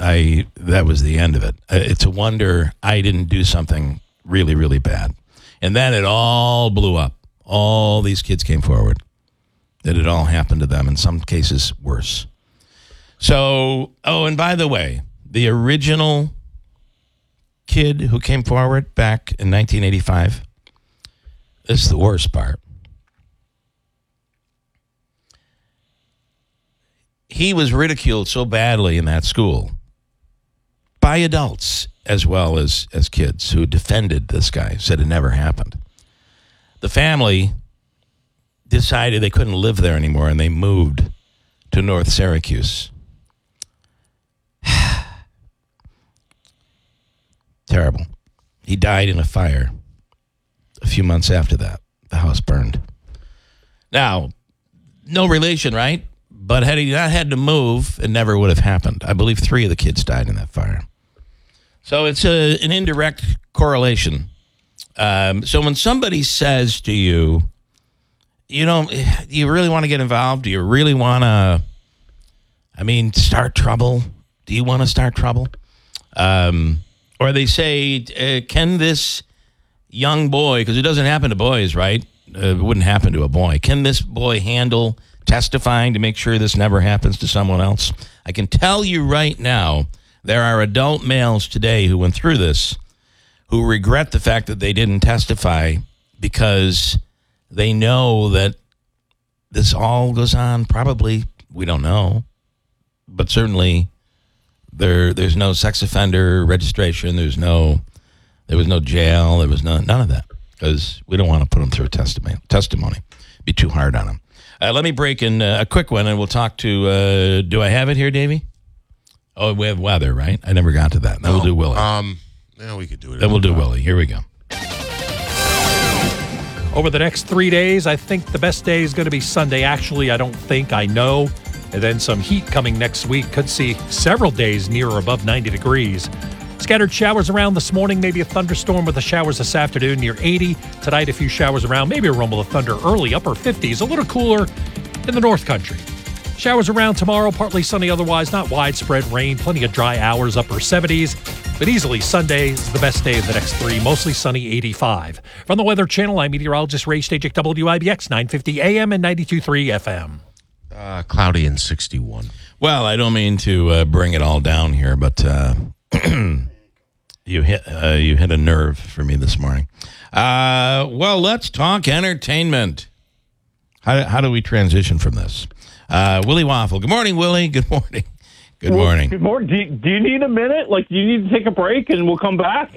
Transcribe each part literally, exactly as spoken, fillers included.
I that was the end of it. Uh, It's a wonder I didn't do something really, really bad. And then it all blew up. All these kids came forward. That it all happened to them, in some cases worse. So, oh, and by the way, the original kid who came forward back in nineteen eighty-five, this is the worst part. He was ridiculed so badly in that school by adults as well as, as kids who defended this guy, said it never happened. The family decided they couldn't live there anymore, and they moved to North Syracuse. Terrible. He died in a fire a few months after that. The house burned. Now, no relation, right? But had he not had to move, it never would have happened. I believe three of the kids died in that fire. So it's a, an indirect correlation. Um, so when somebody says to you, you know, do you really want to get involved? Do you really want to, I mean, start trouble? Do you want to start trouble? Um, or they say, uh, can this young boy, because it doesn't happen to boys, right? Uh, it wouldn't happen to a boy. Can this boy handle testifying to make sure this never happens to someone else? I can tell you right now, there are adult males today who went through this who regret the fact that they didn't testify because they know that this all goes on. Probably, we don't know, but certainly there there's no sex offender registration. There's no there was no jail. There was no, none of that because we don't want to put them through a testimony. Testimony, be too hard on them. Uh, let me break in uh, a quick one, and we'll talk to. Uh, do I have it here, Davey? Oh, we have weather, right? I never got to that. Then no, we'll do Willie. Um, yeah, we could do it. Then we'll do Willie. Here we go. Over the next three days, I think the best day is going to be Sunday. Actually, I don't think, I know. And then some heat coming next week. Could see several days near or above ninety degrees. Scattered showers around this morning, maybe a thunderstorm with the showers this afternoon near eighty. Tonight, a few showers around, maybe a rumble of thunder early, upper fifties, a little cooler in the North Country. Showers around tomorrow, partly sunny otherwise, not widespread rain, plenty of dry hours, upper seventies. But easily Sunday is the best day of the next three, mostly sunny, eighty-five. From the Weather Channel, I'm meteorologist Ray Stajic, W I B X, nine fifty A M and ninety-two point three F M. Uh, cloudy and sixty-one. Well, I don't mean to uh, bring it all down here, but uh, you hit uh, you hit a nerve for me this morning. Uh, well, let's talk entertainment. How how do we transition from this? Uh, Willie Waffle. Good morning, Willie. Good morning. Good well, morning. Good morning. Do you, do you need a minute? Like, do you need to take a break and we'll come back?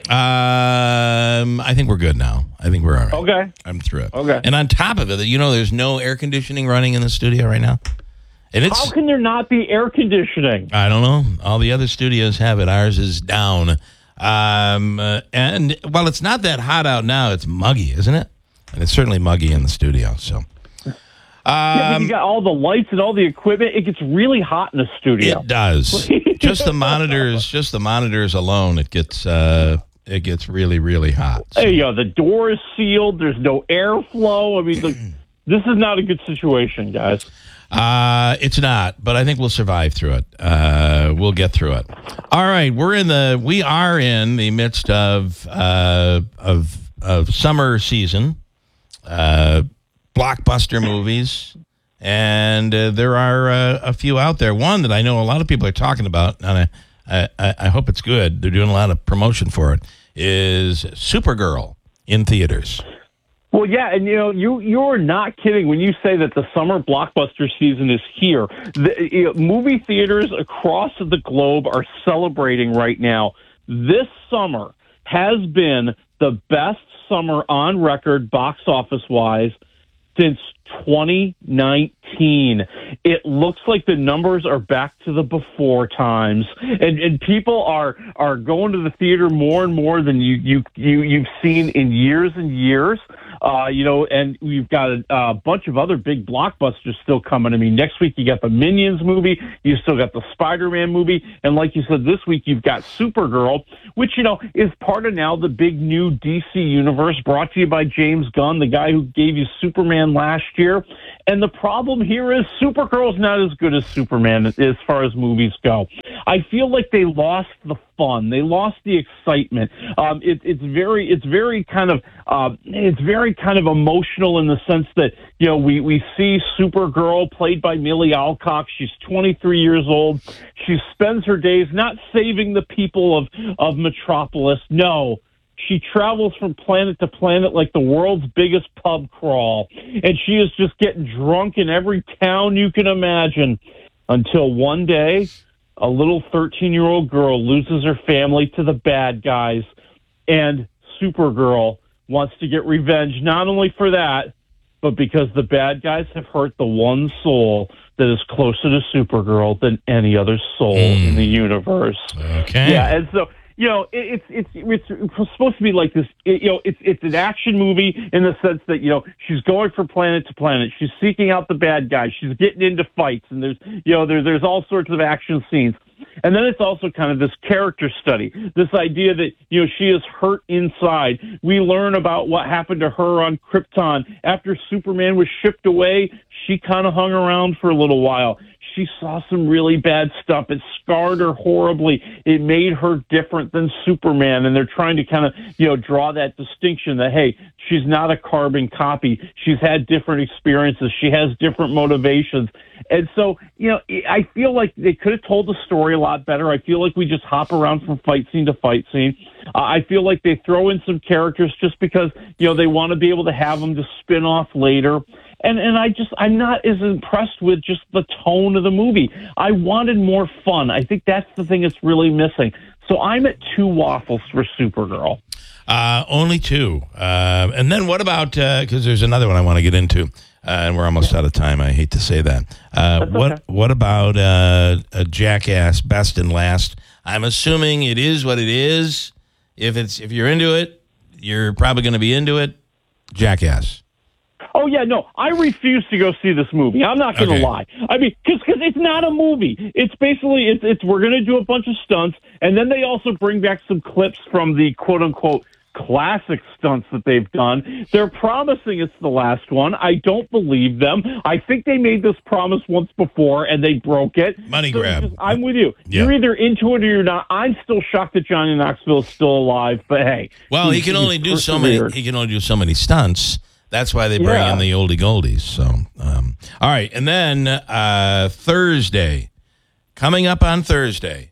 Um, I think we're good now. I think we're all right. Okay. I'm through it. Okay. And on top of it, you know, there's no air conditioning running in the studio right now. And it's, how can there not be air conditioning? I don't know. All the other studios have it. Ours is down. Um, uh, and while it's not that hot out now, it's muggy, isn't it? And it's certainly muggy in the studio, so. Um, yeah, but you got all the lights and all the equipment. It gets really hot in the studio. It does. Just the monitors, just the monitors alone, it gets uh, it gets really, really hot. So. Hey, yo, the door is sealed. There's no airflow. I mean, the, this is not a good situation, guys. Uh, it's not, but I think we'll survive through it. Uh, we'll get through it. All right, we're in the we are in the midst of uh, of of summer season. Uh, blockbuster movies, and uh, there are uh, a few out there. One that I know a lot of people are talking about, and I, I, I hope it's good. They're doing a lot of promotion for it, is Supergirl in theaters. Well, yeah, and you know, you you're not kidding when you say that the summer blockbuster season is here. The, you know, movie theaters across the globe are celebrating right now. This summer has been the best summer on record, box office-wise, since twenty nineteen. It looks like the numbers are back to the before times, and and people are are going to the theater more and more than you you, you you've seen in years and years. Uh, you know, and we've got a, a bunch of other big blockbusters still coming. I mean, next week you got the Minions movie, you still got the Spider-Man movie, and like you said, this week you've got Supergirl, which, you know, is part of now the big new D C universe brought to you by James Gunn, the guy who gave you Superman last year. And the problem here is Supergirl's not as good as Superman as far as movies go. I feel like they lost the fun. They lost the excitement. Um, it, it's very, it's very kind of, uh, it's very kind of emotional in the sense that, you know, we, we see Supergirl played by Millie Alcock. She's twenty-three years old. She spends her days not saving the people of, of Metropolis. No. She travels from planet to planet like the world's biggest pub crawl. And she is just getting drunk in every town you can imagine until one day a little thirteen-year-old girl loses her family to the bad guys. And Supergirl wants to get revenge not only for that, but because the bad guys have hurt the one soul that is closer to Supergirl than any other soul mm. in the universe. Okay. Yeah, and so... You know, it, it's it's it's supposed to be like this. It, you know, it's it's an action movie in the sense that, you know, she's going from planet to planet. She's seeking out the bad guys. She's getting into fights, and there's you know there there's all sorts of action scenes. And then it's also kind of this character study, this idea that, you know, she is hurt inside. We learn about what happened to her on Krypton after Superman was shipped away. She kind of hung around for a little while. She saw some really bad stuff. It scarred her horribly. It made her different than Superman. And they're trying to kind of, you know, draw that distinction that, hey, she's not a carbon copy. She's had different experiences. She has different motivations. And so, you know, I feel like they could have told the story a lot better. I feel like we just hop around from fight scene to fight scene. Uh, I feel like they throw in some characters just because, you know, they want to be able to have them to spin off later. And and I just, I'm not as impressed with just the tone of the movie. I wanted more fun. I think that's the thing that's really missing. So I'm at two waffles for Supergirl. Uh, only two. Uh, and then what about, because uh, there's another one I want to get into, uh, and we're almost out of time. I hate to say that. Uh, what okay. What about uh, a Jackass Best and Last? I'm assuming it is what it is. If it's if you're into it, you're probably going to be into it. Jackass. Oh, yeah, no, I refuse to go see this movie. I'm not going to Okay. lie. I mean, because it's not a movie. It's basically, it's, it's we're going to do a bunch of stunts, and then they also bring back some clips from the quote-unquote classic stunts that they've done. They're promising it's the last one. I don't believe them. I think they made this promise once before, and they broke it. Money So grab. just- I'm with you. Yeah. You're either into it or you're not. I'm still shocked that Johnny Knoxville is still alive, but hey. Well, he he's- can only he's do so many. persevered. He can only do so many stunts. That's why they bring Yeah. in the oldie goldies. So, um, all right, and then uh, Thursday, coming up on Thursday,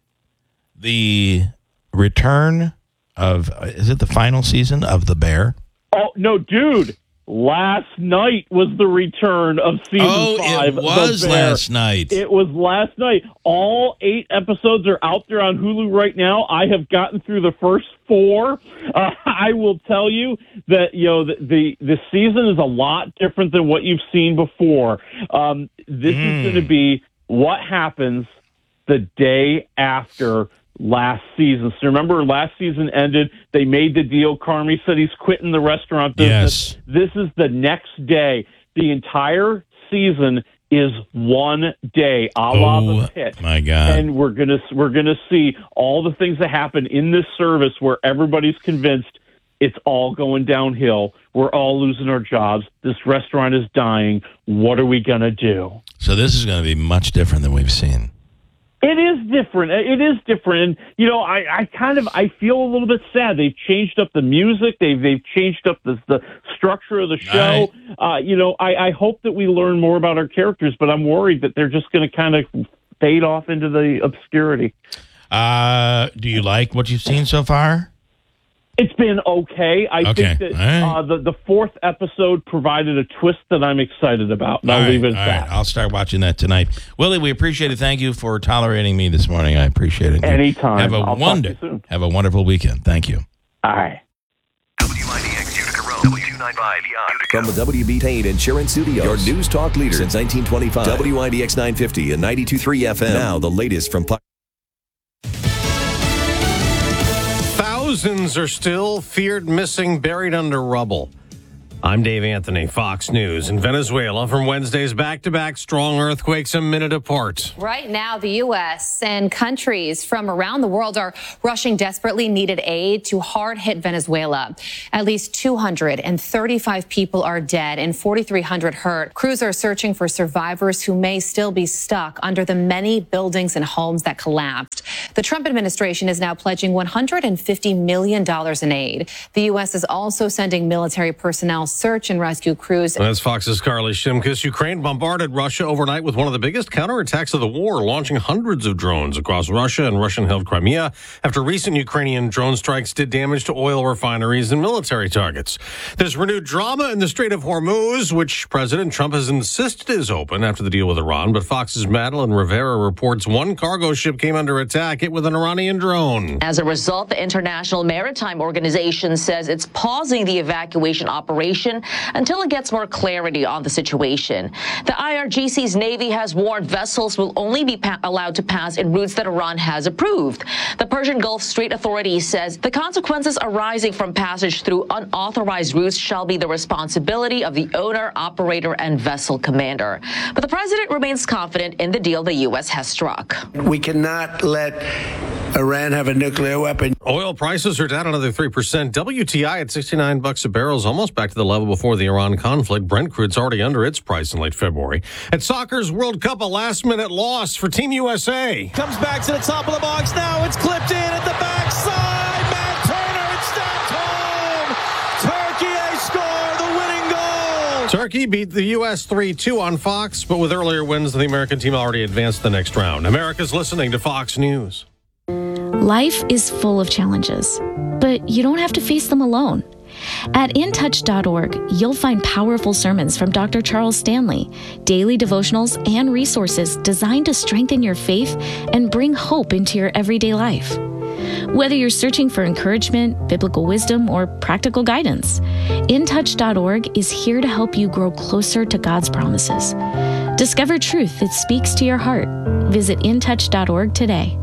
the return of uh, is it the final season of The Bear? Oh, no, dude. Last night was the return of season Oh, five. it was The Bear. last night. It was last night. All eight episodes are out there on Hulu right now. I have gotten through the first four. Uh, I will tell you that, you know, the, the, the season is a lot different than what you've seen before. Um, this Mm. is going to be what happens the day after last season. So remember, last season ended. They made the deal. Carmy said he's quitting the restaurant business. Yes. This is the next day. The entire season is one day, a la Oh, The Pit. my God. And we're gonna we're gonna see all the things that happen in this service where everybody's convinced it's all going downhill. We're all losing our jobs. This restaurant is dying. What are we gonna do? So this is going to be much different than we've seen. It is different. It is different. And, you know, I, I kind of, I feel a little bit sad. They've changed up the music. They've, they've changed up the, the structure of the show. Uh, you know, I, I hope that we learn more about our characters, but I'm worried that they're just going to kind of fade off into the obscurity. Uh, do you like what you've seen so far? It's been okay. I Okay. think that All right. uh, the, the fourth episode provided a twist that I'm excited about. And I'll All right, leave it at all that. right. I'll start watching that tonight. Willie, we appreciate it. Thank you for tolerating me this morning. I appreciate it. Anytime. Have a I'll talk to wonder. you soon. Have a wonderful weekend. Thank you. All right. W I D X Utica Road, W two ninety-five Utica. From the W B Payne Insurance Studios, your news talk leader since nineteen twenty-five. W I D X nine fifty and ninety-two point three F M. Now the latest from... Thousands are still feared missing, buried under rubble. I'm Dave Anthony, Fox News. In Venezuela, from Wednesday's back-to-back strong earthquakes a minute apart. Right now, the U S and countries from around the world are rushing desperately needed aid to hard-hit Venezuela. At least two hundred thirty-five people are dead and forty-three hundred hurt. Crews are searching for survivors who may still be stuck under the many buildings and homes that collapsed. The Trump administration is now pledging one hundred fifty million dollars in aid. The U S is also sending military personnel search and rescue crews. That's Fox's Carly Shimkus. Ukraine bombarded Russia overnight with one of the biggest counterattacks of the war, launching hundreds of drones across Russia and Russian-held Crimea after recent Ukrainian drone strikes did damage to oil refineries and military targets. There's renewed drama in the Strait of Hormuz, which President Trump has insisted is open after the deal with Iran. But Fox's Madeline Rivera reports one cargo ship came under attack, hit with an Iranian drone. As a result, the International Maritime Organization says it's pausing the evacuation operation until it gets more clarity on the situation. The I R G C's Navy has warned vessels will only be pa- allowed to pass in routes that Iran has approved. The Persian Gulf Strait Authority says the consequences arising from passage through unauthorized routes shall be the responsibility of the owner, operator, and vessel commander. But the president remains confident in the deal the U S has struck. We cannot let Iran have a nuclear weapon. Oil prices are down another three percent. W T I at sixty-nine bucks a barrel is almost back to the level before the Iran conflict. Brent crude's already under its price in late February. At soccer's World Cup, a last-minute loss for Team U S A. Comes back to the top of the box now. It's clipped in at the backside. Matt Turner, it's stopped home. Turkey score the winning goal. Turkey beat the U S three two on Fox, but with earlier wins, the American team already advanced to the next round. America's listening to Fox News. Life is full of challenges, but you don't have to face them alone. At in touch dot org, you'll find powerful sermons from Doctor Charles Stanley, daily devotionals, and resources designed to strengthen your faith and bring hope into your everyday life. Whether you're searching for encouragement, biblical wisdom, or practical guidance, in touch dot org is here to help you grow closer to God's promises. Discover truth that speaks to your heart. Visit in touch dot org today.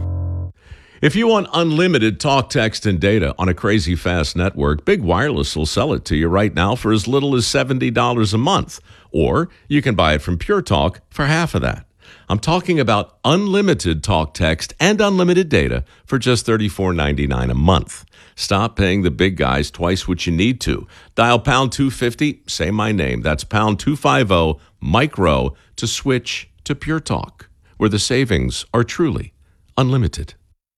If you want unlimited talk, text, and data on a crazy fast network, Big Wireless will sell it to you right now for as little as seventy dollars a month. Or you can buy it from Pure Talk for half of that. I'm talking about unlimited talk, text, and unlimited data for just thirty-four ninety-nine a month. Stop paying the big guys twice what you need to. Dial pound two fifty, say my name. That's pound two fifty, micro, to switch to Pure Talk, where the savings are truly unlimited.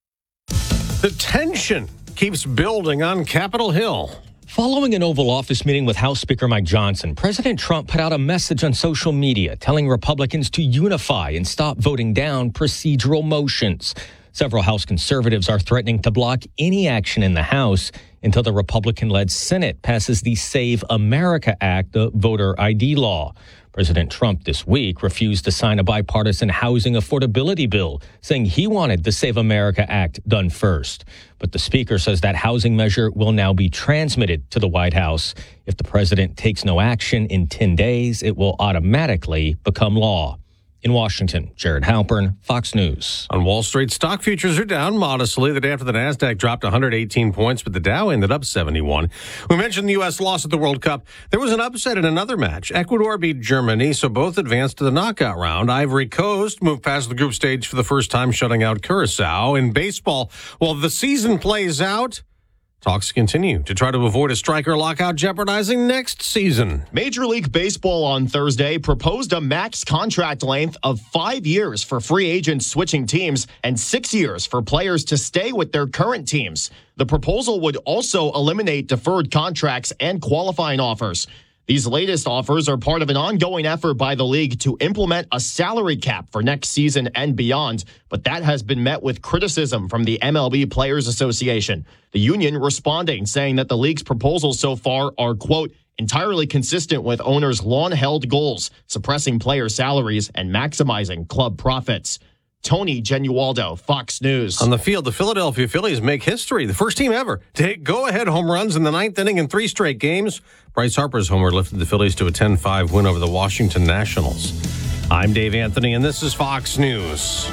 The tension keeps building on Capitol Hill. Following an Oval Office meeting with House Speaker Mike Johnson, President Trump put out a message on social media telling Republicans to unify and stop voting down procedural motions. Several House conservatives are threatening to block any action in the House until the Republican-led Senate passes the Save America Act, the voter I D law. President Trump this week refused to sign a bipartisan housing affordability bill, saying he wanted the Save America Act done first. But the speaker says that housing measure will now be transmitted to the White House. If the president takes no action in ten days, it will automatically become law. In Washington, Jared Halpern, Fox News. On Wall Street, stock futures are down modestly the day after the NASDAQ dropped one hundred eighteen points, but the Dow ended up seventy-one. We mentioned the U S loss at the World Cup. There was an upset in another match. Ecuador beat Germany, so both advanced to the knockout round. Ivory Coast moved past the group stage for the first time, shutting out Curacao. In baseball, while the season plays out, talks continue to try to avoid a striker lockout jeopardizing next season. Major League Baseball on Thursday proposed a max contract length of five years for free agents switching teams and six years for players to stay with their current teams. The proposal would also eliminate deferred contracts and qualifying offers. These latest offers are part of an ongoing effort by the league to implement a salary cap for next season and beyond, but that has been met with criticism from the M L B Players Association. The union responding, saying that the league's proposals so far are, quote, entirely consistent with owners' long-held goals, suppressing player salaries and maximizing club profits. Tony Genualdo, Fox News. On the field, the Philadelphia Phillies make history. The first team ever to hit go-ahead home runs in the ninth inning in three straight games. Bryce Harper's homer lifted the Phillies to a ten five win over the Washington Nationals. I'm Dave Anthony, and this is Fox News.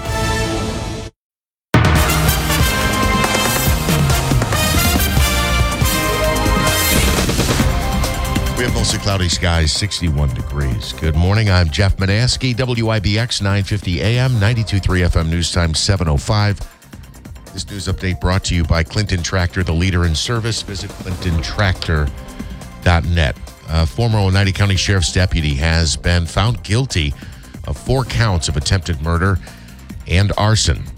We have cloudy skies, sixty-one degrees. Good morning. I'm Jeff Manaski, W I B X nine fifty A M, ninety-two point three F M News Time, seven oh five. This news update brought to you by Clinton Tractor, the leader in service. Visit clinton tractor dot net. A former Oneida County Sheriff's deputy has been found guilty of four counts of attempted murder and arson.